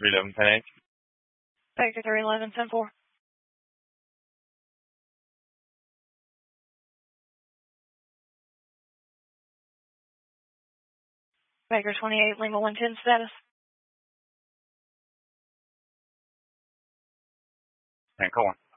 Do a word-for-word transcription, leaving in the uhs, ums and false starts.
three eleven ten eight. Vector three eleven ten four. Vector twenty-eight Lima one ten status. And Cohen.